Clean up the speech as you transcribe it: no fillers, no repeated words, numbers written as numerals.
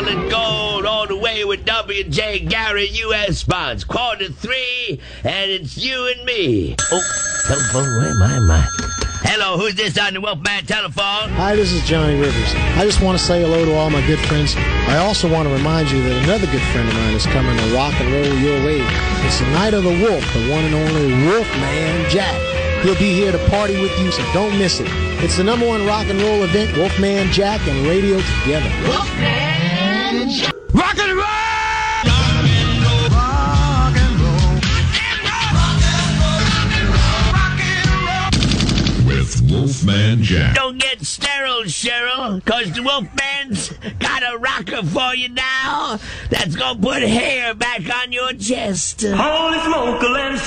Solid Gold all the way with W.J. Gary, U.S. Bonds. Quarter 3, and it's you and me. Oh, telephone, where am I? Hello, who's this on the Wolfman telephone? Hi, this is Johnny Rivers. I just want to say hello to all my good friends. I also want to remind you that another good friend of mine is coming to rock and roll your way. It's the Night of the Wolf, the one and only Wolfman Jack. He'll be here to party with you, so don't miss it. It's the #1 rock and roll event, Wolfman Jack and radio together. Wolfman Jack. Rock and roll! Wolfman Jack. Don't get sterile, Cheryl, cause the Wolfman's got a rocker for you now that's gonna put hair back on your chest. Holy smoke,